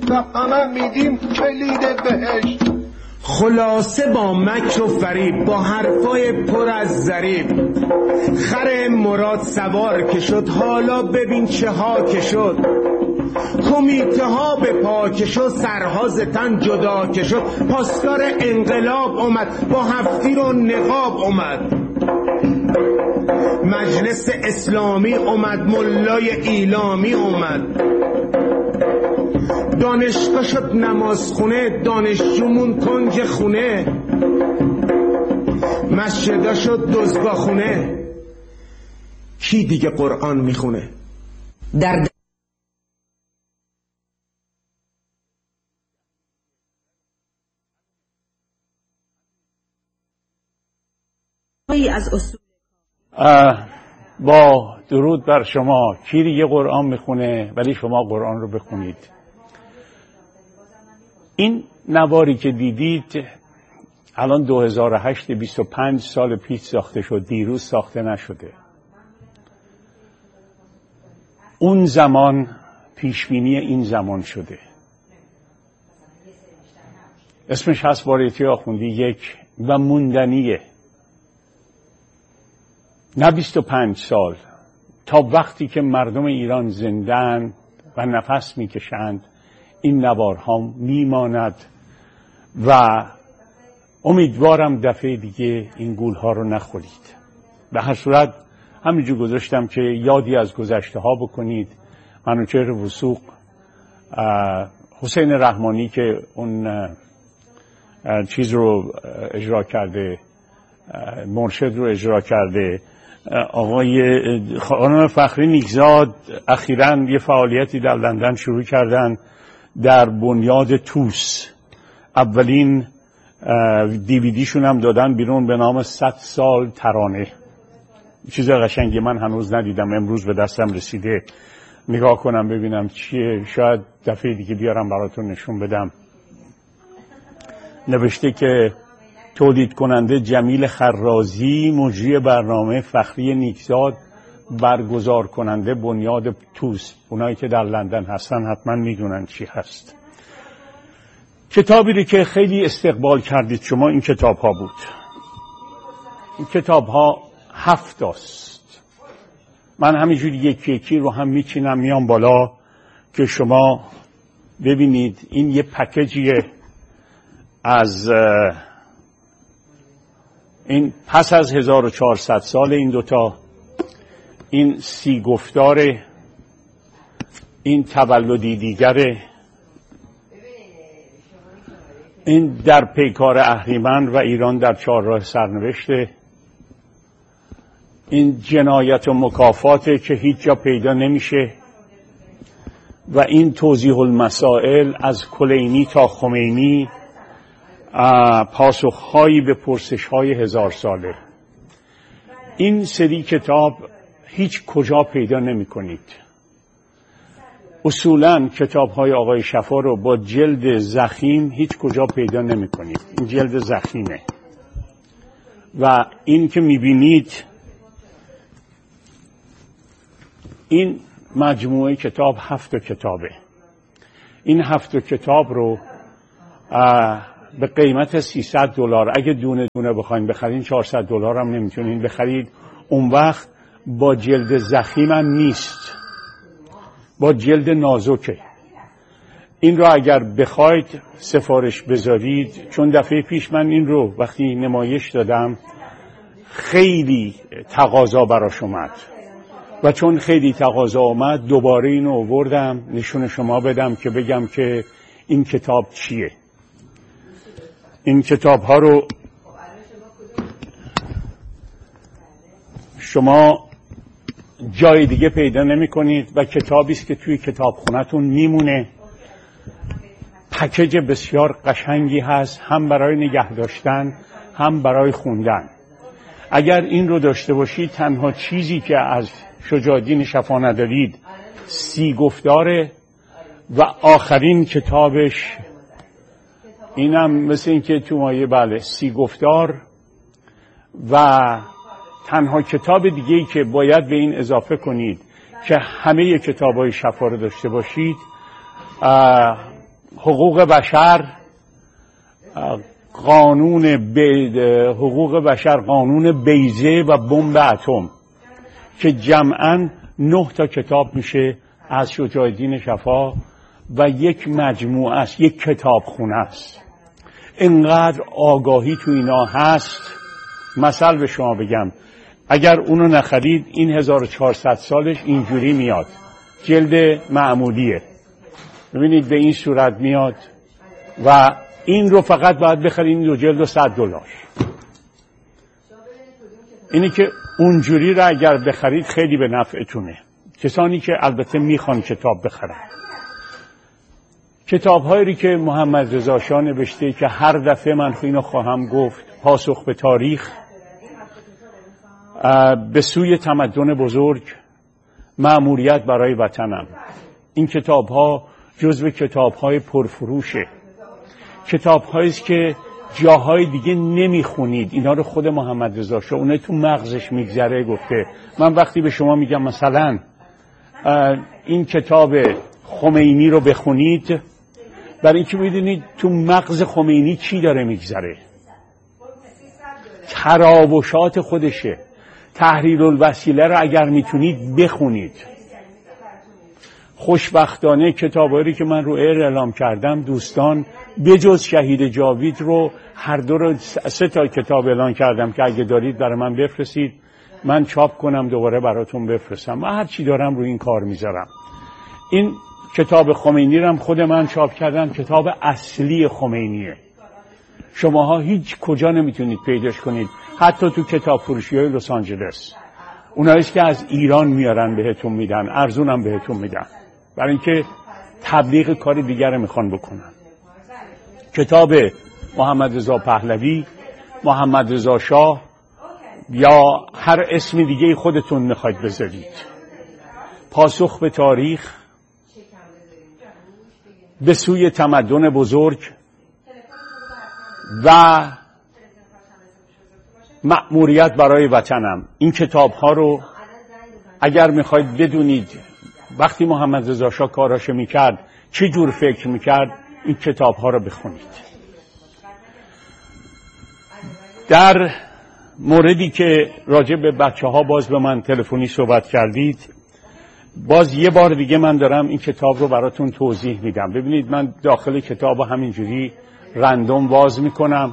و همه میدیم کلید بهشت. خلاصه با مکر و فریب، با حرفای پر از ضریب، خر مراد سوار که شد، حالا ببین چه ها که شد. کمیته ها به پا که شد، سرها ز تن جدا که شد. پاسدار انقلاب اومد، با هفتیر و نقاب اومد. مجلس اسلامی اومد، ملای ایلامی اومد. دانشگاه شد نمازخونه، دانشجومون کنج خونه. مسجدا شد دزدگاه خونه، کی دیگه قرآن میخونه؟ در از اصول با درود بر شما، کی دیگه قرآن میخونه ولی شما قرآن رو بخونید. این نواری که دیدید الان 2008 25 سال پیش ساخته شد، دیروز ساخته نشده. اون زمان پیشبینی این زمان شده. اسمش هست واریتی آخوندی یک و موندنیه. نه 25 سال، تا وقتی که مردم ایران زندن و نفس میکشند این نوارها میماند و امیدوارم دفعه دیگه این گولها رو نخورید. به هر صورت همینجور گذاشتم که یادی از گذشته ها بکنید. منوچهر وثوق، حسین رحمانی که اون چیز رو اجرا کرده، مرشد رو اجرا کرده، آقای خانم فخری نیکزاد اخیراً یه فعالیتی در لندن شروع کردن در بنیاد توس. اولین دیویدیشون هم دادن بیرون به نام 100 سال ترانه. چیز قشنگی، من هنوز ندیدم، امروز به دستم رسیده، نگاه کنم ببینم چیه، شاید دفعه دیگه بیارم براتون نشون بدم. نوشته که تولید کننده جمیل خرازی، مجری برنامه فخری نیکزاد، برگزار کننده بنیاد توس. اونایی که در لندن هستن حتما میدونن چی هست. کتابی رو که خیلی استقبال کردید شما این کتاب ها بود. این کتاب ها 7 است. من همینجوری یکی یکی رو هم میچینم میام بالا که شما ببینید. این یه پکیجیه از این پس از 1400 سال این دوتا. این 30 گفتاره، این تولدی دیگره، این در پیکار اهریمن و ایران در چهارراه سرنوشته، این جنایت و مکافاته که هیچ جا پیدا نمیشه، و این توضیح المسائل از کلینی تا خمینی، پاسخهایی به پرسش‌های 1000 ساله. این سری کتاب هیچ کجا پیدا نمی کنید. اصولاً کتاب‌های آقای شفا رو با جلد ضخیم هیچ کجا پیدا نمی کنید. این جلد ضخیمه و این که می بینید این مجموعه کتاب 7 کتابه. این 7 کتاب رو به قیمت $300 اگه دونه دونه بخواین بخرین $400 هم نمیتونین بخرید. اون وقت با جلد ضخیم هم نیست، با جلد نازکه. این رو اگر بخواید سفارش بذارید، چون دفعه پیش من این رو وقتی نمایش دادم خیلی تقاضا براش اومد و چون خیلی تقاضا اومد دوباره اینو آوردم نشون شما بدم که بگم که این کتاب چیه. این کتاب ها رو شما جای دیگه پیدا نمی کنید و کتابی است که توی کتابخونه‌تون میمونه. پکیج بسیار قشنگی هست، هم برای نگه داشتن هم برای خوندن. اگر این رو داشته باشید، تنها چیزی که از شجاع‌الدین شفا ندارید 30 گفتاره و آخرین کتابش اینم مثل این که تو مایه 30 گفتار و تنها کتاب دیگه‌ای که باید به این اضافه کنید که همه کتاب‌های شفا رو داشته باشید حقوق بشر، حقوق بشر، قانون بیضه و بمب اتم که جمعاً 9 تا کتاب میشه از شجاع الدین شفا و یک مجموعه است، یک کتابخونه است. اینقدر آگاهی تو اینا هست. مثل به شما بگم، اگر اونو نخرید این 1400 سالش اینجوری میاد، جلد معمولیه، ببینید به این صورت میاد و این رو فقط باید بخرید، این 2 جلد و $100. اینی که اونجوری رو اگر بخرید خیلی به نفعتونه، کسانی که البته میخوان کتاب بخرن. کتاب‌هایی که محمد رضا شاه نوشته که هر دفعه من اینو خواهم گفت، پاسخ به تاریخ، به سوی تمدن بزرگ، مأموریت برای وطنم، این کتاب‌ها جزو کتاب‌های پرفروشه، کتاب‌هایی است که جاهای دیگه نمیخونید. اینا رو خود محمد رضا شاه اون تو مغزش میگذره گفته. من وقتی به شما میگم مثلا این کتاب خمینی رو بخونید، برای اینکه میدونید تو مغز خمینی چی داره میگذره، تراوشات خودشه. تحریرالوسیله رو اگر میتونید بخونید. خوشبختانه کتابایی که من رو ایر اعلام کردم، دوستان بجز شهید جاوید رو هر دو رو 3 تا کتاب اعلان کردم که اگه دارید برای من بفرستید، من چاپ کنم دوباره براتون بفرستم. من هر چی دارم رو این کار میذارم. این کتاب خمینی رو هم خود من چاپ کردم، کتاب اصلی خمینیه. شماها هیچ کجا نمیتونید پیداش کنید، حتی تو کتاب فروشی‌های لس آنجلس. اوناییست که از ایران میارن بهتون میدن، ارزونم بهتون میدن، برای اینکه تبلیغ کار دیگر میخوان بکنن. کتاب محمد رضا پهلوی، محمد رضا شاه یا هر اسم دیگه خودتون میخواید بذارید، پاسخ به تاریخ، به سوی تمدن بزرگ و مأموریت برای وطنم. این کتاب ها رو اگر میخواید بدونید وقتی محمد رضا شاه کاراشو میکرد چه جور فکر میکرد، این کتاب ها رو بخونید. در موردی که راجع به بچه ها باز به من تلفنی صحبت کردید، باز یه بار دیگه من دارم این کتاب رو براتون توضیح میدم. ببینید من داخل کتاب همینجوری رندوم باز میکنم.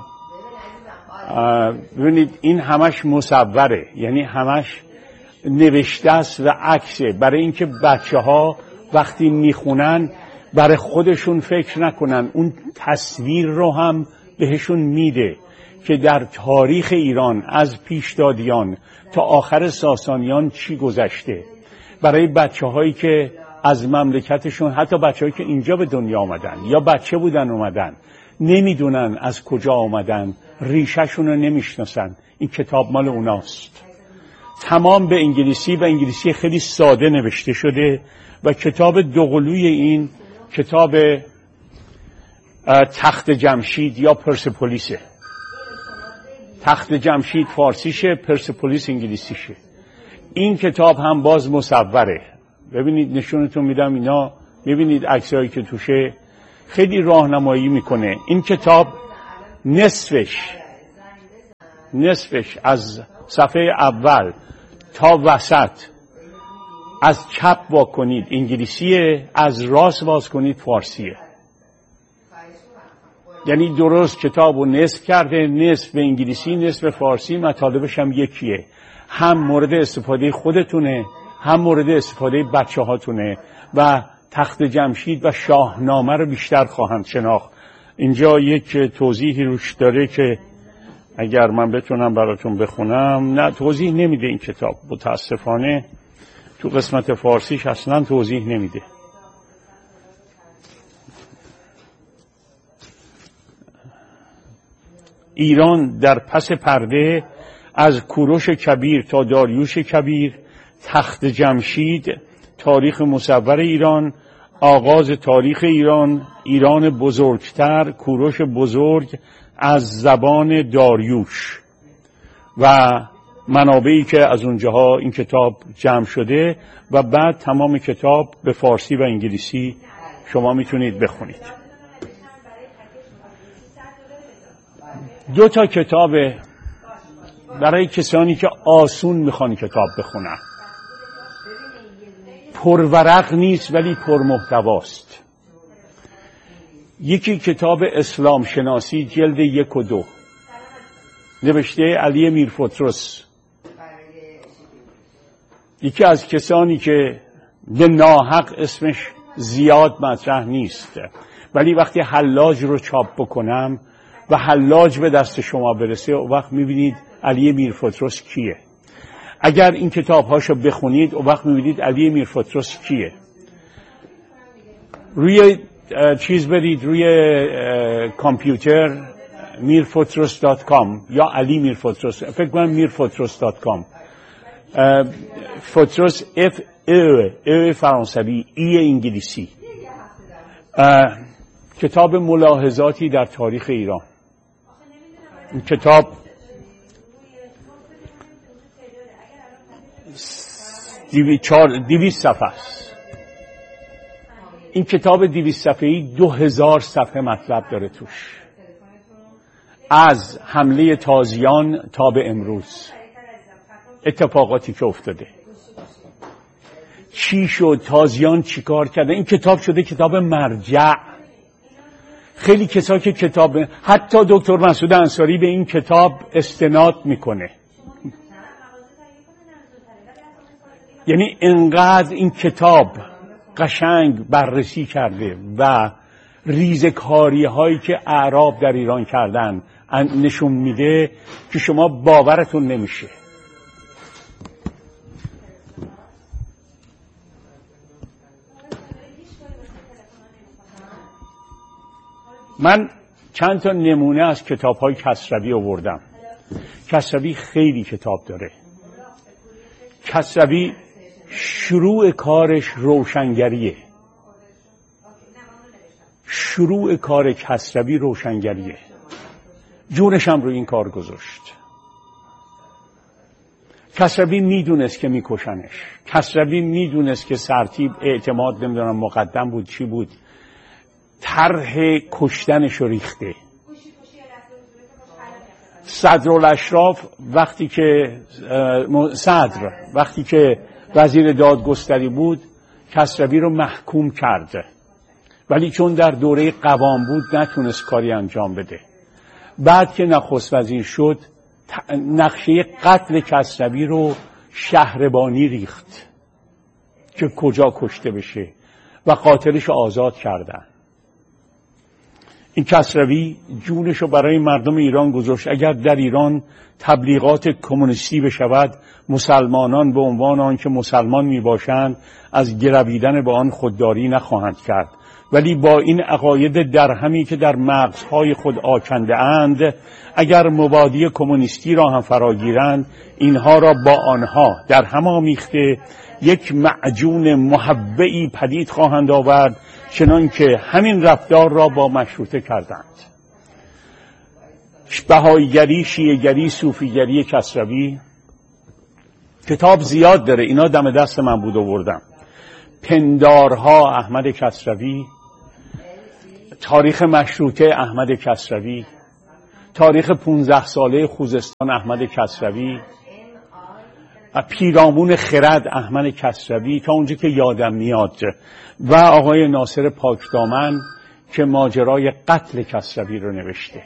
ببینید این همش مصوره، یعنی همش نوشته است و عکسه، برای اینکه بچه ها وقتی میخونن برای خودشون فکر نکنن، اون تصویر رو هم بهشون میده که در تاریخ ایران از پیشدادیان تا آخر ساسانیان چی گذشته. برای بچه هایی که از مملکتشون، حتی بچه هایی که اینجا به دنیا آمدن یا بچه بودن اومدن، نمیدونن از کجا آمدن، ریشهشون رو نمیشناسن، این کتاب مال اوناست. تمام به انگلیسی و انگلیسی خیلی ساده نوشته شده و کتاب دوقلوی این کتاب تخت جمشید یا پرسپولیسه. تخت جمشید فارسیشه، پرسپولیس انگلیسیشه. این کتاب هم باز مصوره. ببینید نشونتون میدم اینا، ببینید عکسایی که توشه، خیلی راهنمایی میکنه. این کتاب نصفش از صفحه اول تا وسط از چپ وا کنید انگلیسیه، از راست باز کنید فارسیه. یعنی درست کتابو نصف کرده، نصف به انگلیسی نصف به فارسی، مطالبش هم یکیه. هم مورد استفاده خودتونه، هم مورد استفاده بچه هاتونه و تخت جمشید و شاهنامه رو بیشتر خواهند شناخت. اینجا یک توضیحی روش داره که اگر من بتونم براتون بخونم، نه توضیح نمیده این کتاب، متاسفانه تو قسمت فارسیش اصلا توضیح نمیده. ایران در پس پرده، از کوروش کبیر تا داریوش کبیر، تخت جمشید، تاریخ مصور ایران، آغاز تاریخ ایران، ایران بزرگتر، کوروش بزرگ از زبان داریوش و منابعی که از اونجاها این کتاب جمع شده و بعد تمام کتاب به فارسی و انگلیسی شما میتونید بخونید. 2 تا کتاب برای کسانی که آسون میخوان کتاب بخونن، پرورق نیست ولی پرمحتواست. یکی کتاب اسلام شناسی جلد 1 و 2 نوشته علی میرفترس، یکی از کسانی که به ناحق اسمش زیاد مطرح نیست، ولی وقتی حلاج رو چاپ بکنم و حلاج به دست شما برسه، اون وقت میبینید علی میرفترس کیه. اگر این کتابهاشو بخونید، اون وقت میبینید علی میرفترس کیه. روی چیز برید، روی کامپیوتر mirfortress.com یا علی میرفترس، فکر کنم mirfortress.com، فترس F ای فرانسوی، ای انگلیسی. کتاب ملاحظاتی در تاریخ ایران. این کتاب 200 صفحه است. این کتاب 200 صفحه‌ای 2000 صفحه مطلب داره توش، از حمله تازیان تا به امروز، اتفاقاتی که افتاده، چی شد، تازیان چی کار کرده. این کتاب شده کتاب مرجع. خیلی کسا که کتاب، حتی دکتر مسعود انصاری به این کتاب استناد میکنه. یعنی انقدر این کتاب قشنگ بررسی کرده و ریزکاری هایی که اعراب در ایران کردن نشون میده که شما باورتون نمیشه. من چند تا نمونه از کتاب‌های کسروی آوردم. کسروی خیلی کتاب داره. کسروی شروع کارش روشنگریه. شروع کار کسروی روشنگریه. جونش هم رو این کار گذاشت. کسروی میدونست که میکشنش. کسروی میدونست که سرتیپ اعتماد نمیدونم مقدم بود چی بود، طرح کشتنش رو ریخته. صدرالاشراف وقتی که وزیر دادگستری بود، کسروی رو محکوم کرد، ولی چون در دوره قوام بود نتونست کاری انجام بده. بعد که نخست وزیر شد، نقشه قتل کسروی رو شهربانی ریخت که کجا کشته بشه و قاتلش آزاد کردن. این کسروی جونش رو برای مردم ایران گذاشت. اگر در ایران تبلیغات کمونیستی بشود، مسلمانان به عنوان آن که مسلمان می باشند از گرویدن به آن خودداری نخواهند کرد، ولی با این عقاید درهمی که در مغزهای خود آکنده اند، اگر مبادی کمونیستی را هم فراگیرند، اینها را با آنها در هم آمیخته یک معجون محبعی پدید خواهند آورد، چنان که همین رفتار را با مشروطه کردند. بهاییگری، شیعه‌گری، صوفیگری کسروی. کتاب زیاد داره، اینا دم دست من بود آوردم. پندارها احمد کسروی، تاریخ مشروطه احمد کسروی، تاریخ 15 ساله خوزستان احمد کسروی، پیرامون خرد احمد کسروی، تا اونجا که یادم میاد، و آقای ناصر پاکدامن که ماجرای قتل کسروی رو نوشته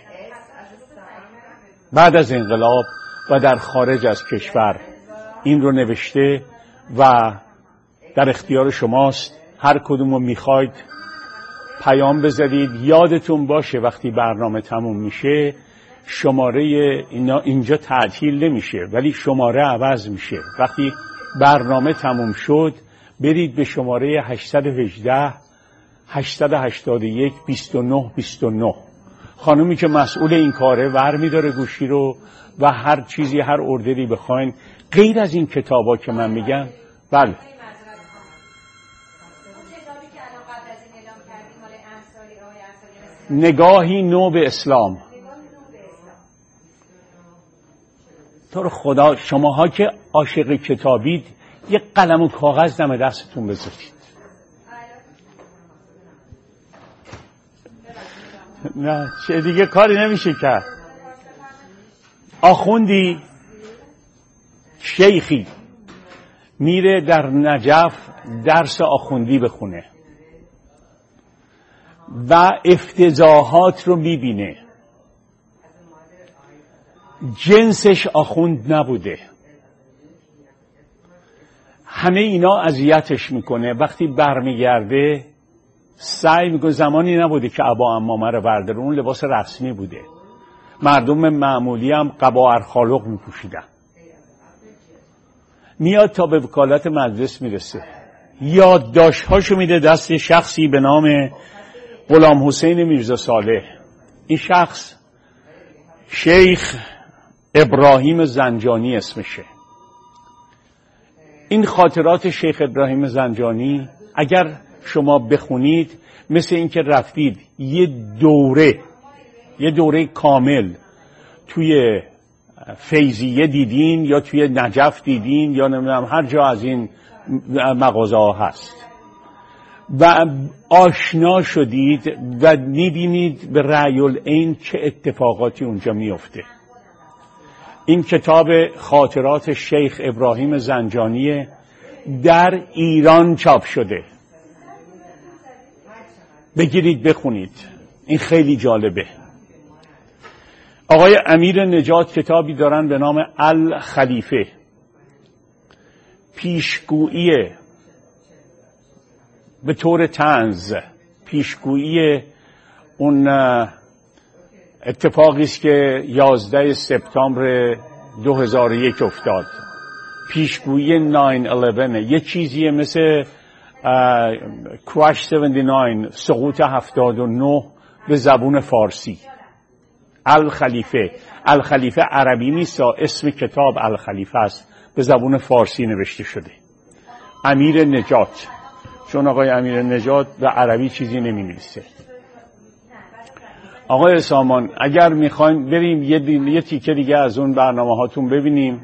بعد از انقلاب و در خارج از کشور. این رو نوشته و در اختیار شماست. هر کدوم رو میخواید پیام بذارید. یادتون باشه وقتی برنامه تموم میشه، شماره اینا اینجا تعطیل نمیشه، ولی شماره عوض میشه. وقتی برنامه تموم شد، برید به شماره 818 881 29 29. خانومی که مسئول این کاره ور میداره گوشی رو و هر چیزی، هر اوردری بخواین، غیر از این کتابا که من میگم. بله. نگاهی نو به اسلام. تو رو خدا شماها که عاشق کتابید، یک قلم و کاغذ دم دستتون بذارید. نه چه دیگه کاری نمیشه کرد. آخوندی شیخی میره در نجف درس آخوندی بخونه و افتضاحات رو میبینه. جنسش آخوند نبوده. همه اینا اذیتش میکنه. وقتی برمیگرده سعی میکنه، زمانی نبوده که عبا عمامه رو برداره، اون لباس رسمی بوده. مردم معمولی هم قبا ارخالق میپوشیدن. میاد تا به وکالت مجلس میرسه، یادداشت‌هاشو میده دست شخصی به نام غلام حسین میرزا صالح. این شخص شیخ ابراهیم زنجانی اسمشه. این خاطرات شیخ ابراهیم زنجانی اگر شما بخونید مثل این که رفتید یه دوره کامل توی فیضیه دیدین یا توی نجف دیدین یا نمیدونم هر جا از این مغازه ها هست و آشنا شدید و میبینید به رأی العین چه اتفاقاتی اونجا میفته. این کتاب خاطرات شیخ ابراهیم زنجانی در ایران چاپ شده. بگیرید بخونید، این خیلی جالبه. آقای امیر نجات کتابی دارن به نام الخلیفه، پیشگویی به طور طنز، پیشگویی اون اتفاقی است که 11 سپتامبر 2001 افتاد، پیشگویی 9/11، یه چیزیه مثل کراش 79، سقوط 79 به زبون فارسی. الخلیفه عربی نیست، اسم کتاب الخلیفه است، به زبون فارسی نوشته شده. امیر نجات، چون آقای امیر نجات به عربی چیزی نمی نویسه. آقای سامان اگر میخواین بریم یه تیکه دیگه از اون برنامه هاتون ببینیم.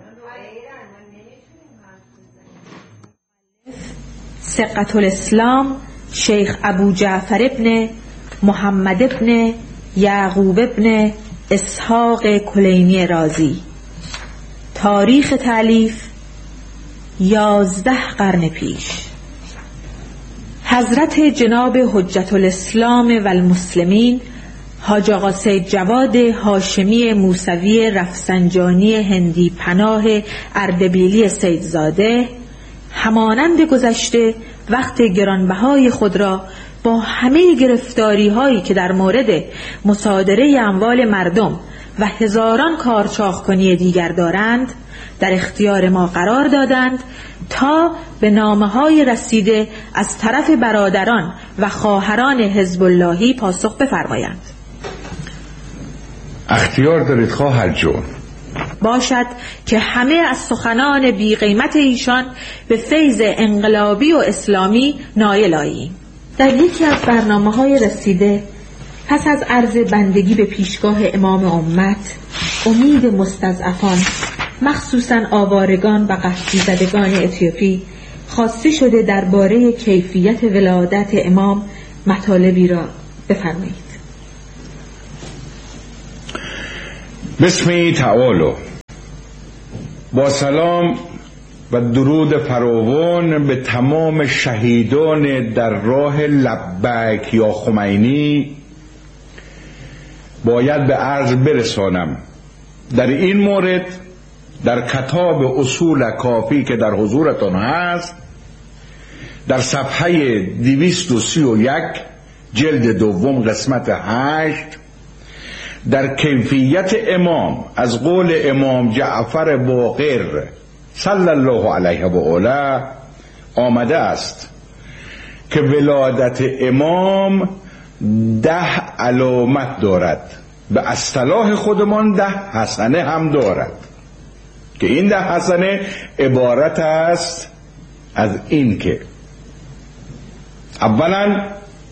ثقة الاسلام شیخ ابو جعفر ابن محمد ابن یعقوب ابن اسحاق کلینی رازی. تاریخ تالیف 11 قرن پیش. حضرت جناب حجت الاسلام و المسلمین حاج آقا سید جواد هاشمی موسوی رفسنجانی هندی پناه اردبیلی سیدزاده همانند گذشته وقت گرانبهای خود را با همه گرفتاری هایی که در مورد مصادره اموال مردم و هزاران کارچاخ‌کنی دیگر دارند در اختیار ما قرار دادند تا به نامه‌های رسیده از طرف برادران و خواهران حزب اللهی پاسخ بفرمایند. اختیار دارید خواهر جون. باشد که همه از سخنان بی قیمت ایشان به فیض انقلابی و اسلامی نایل آییم. در یکی از برنامه‌های رسیده پس از عرض بندگی به پیشگاه امام امت، امید مستضعفان مخصوصاً آوارگان و قحطی زدگان اتیوپی خواسته شده درباره کیفیت ولادت امام مطالبی را بفرمایید. بسم تعالو. با سلام و درود فراوان به تمام شهیدان در راه لبیک یا خمینی باید به عرض برسانم. در این مورد در کتاب اصول کافی که در حضورتان هست، در صفحه 231 جلد دوم قسمت 8 در کیفیت امام از قول امام جعفر باقر صلی الله علیه و آله آمده است که ولادت امام 10 علامت دارد. به اصطلاح خودمان 10 حسنه هم دارد که این 10 حسنه عبارت است از این که اولا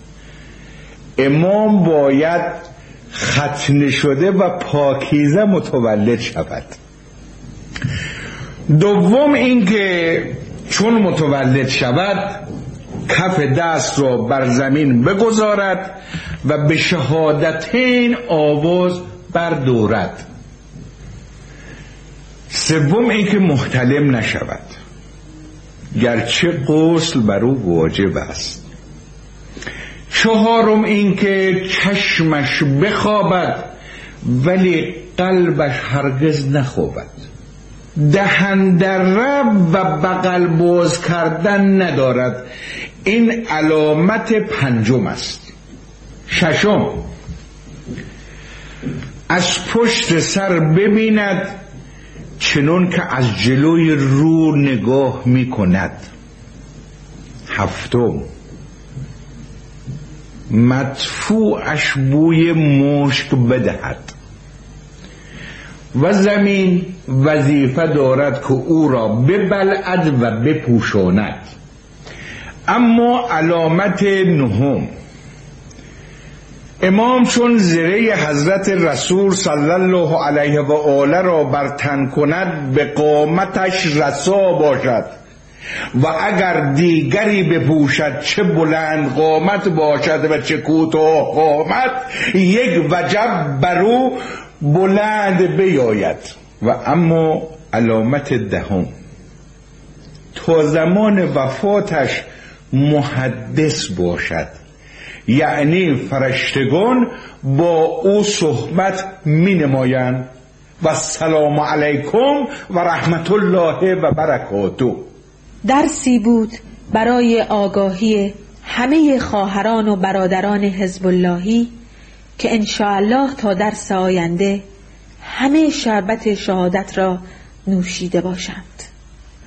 امام باید ختنه شده و پاکیزه متولد شود. دوم این که چون متولد شود کف دست را بر زمین بگذارد و به شهادتین آواز بردارد. سوم اینکه محتلم نشود، گرچه غسل بر او واجب است. چهارم اینکه چشمش بخوابد ولی قلبش هرگز نخوابد. دهن در رب و بغل باز کردن ندارد. این علامت پنجم است. ششم، از پشت سر ببیند چنون که از جلوی رو نگاه می کند. هفتم، مدفوعش بوی مشک بدهد و زمین وظیفه دارد که او را ببلعد و بپوشاند. اما علامت نهم، امام چون زره حضرت رسول صلی الله علیه و آله را بر تن کند به قامتش رسا باشد و اگر دیگری بپوشد چه بلند قامت باشد و چه کوتاه قامت یک وجب بر او بلند بیاید. و اما علامت دهم، تا زمان وفاتش محدث باشد، یعنی فرشتگان با او صحبت می نمایند. و السلام علیکم و رحمت الله و برکاته. درسی بود برای آگاهی همه خواهران و برادران حزب اللهی که انشاءالله تا درس آینده همه شربت شهادت را نوشیده باشند.